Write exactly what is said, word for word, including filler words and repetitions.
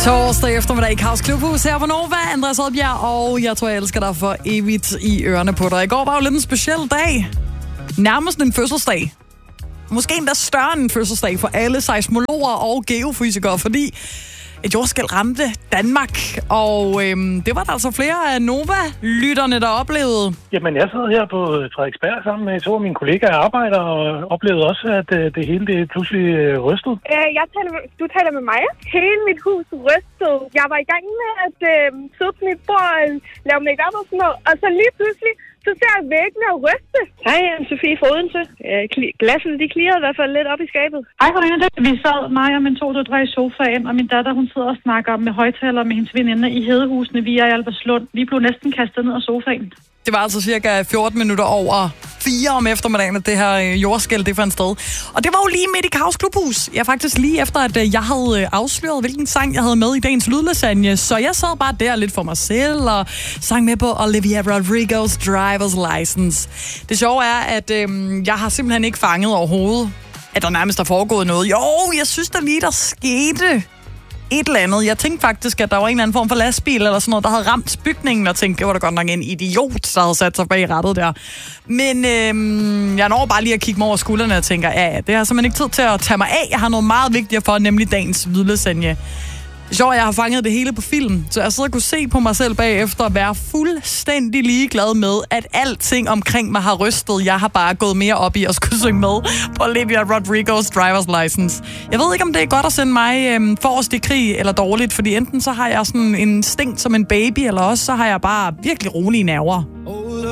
Torsdag eftermiddag i Kaos Klubhus her på Nova. Andreas Oddbjerg, og jeg tror, jeg elsker dig for evigt i ørerne på dig. I går var jo lidt en speciel dag. Nærmest en fødselsdag. Måske endda større end en fødselsdag for alle seismologer og geofysikere, fordi et jordskælv ramte Danmark, og øhm, det var der altså flere af Nova-lytterne, der oplevede. Jamen, jeg sad her på Frederiksberg sammen med to af mine kollegaer og arbejder, og oplevede også, at øh, det hele det pludselig øh, rystede. Øh, jeg taler med, du taler med mig. Hele mit hus rystede. Jeg var i gang med at øh, sidde på mit bord og lave make-up og sådan noget, og så lige pludselig så ser jeg væggene og ryste. Hej, Sofie fra Odense. Glassene, de klirrede i hvert fald lidt op i skabet. Hej, Karina. Vi sad, mig og min to døtre i sofaen, og min datter, hun sidder og snakker med højtaler med hendes veninder i Hedehusene via Albertslund. Vi blev næsten kastet ned af sofaen. Det var altså cirka fjorten minutter over fire om eftermiddagen, at det her jordskælv, det fandt sted. Og det var jo lige midt i Kaos Klubhus. Jeg faktisk lige efter, at jeg havde afsløret, hvilken sang jeg havde med i dagens lydlasagne. Så jeg sad bare der lidt for mig selv og sang med på Olivia Rodrigo's Driver's License. Det sjove er, at øhm, jeg har simpelthen ikke fanget overhovedet, at der nærmest er foregået noget. Jo, jeg synes der lige, der skete et eller andet. Jeg tænkte faktisk, at der var en eller anden form for lastbil eller sådan noget, der havde ramt bygningen, og tænkte, det var da godt nok en idiot, der havde sat sig bag rattet der. Men øhm, jeg når bare lige at kigge mig over skuldrene og tænker, ja, ja, det har simpelthen ikke tid til at tage mig af. Jeg har noget meget vigtigere for, nemlig dagens lydlasagne. Sjovt, jeg har fanget det hele på film, så jeg sidder og kunne se på mig selv bagefter og være fuldstændig ligeglad med, at alting omkring mig har rystet. Jeg har bare gået mere op i at skulle synge med på Olivia Rodrigo's Driver's License. Jeg ved ikke, om det er godt at sende mig øhm, forrest i krig eller dårligt, fordi enten så har jeg sådan en instinkt som en baby, eller også så har jeg bare virkelig rolige nerver.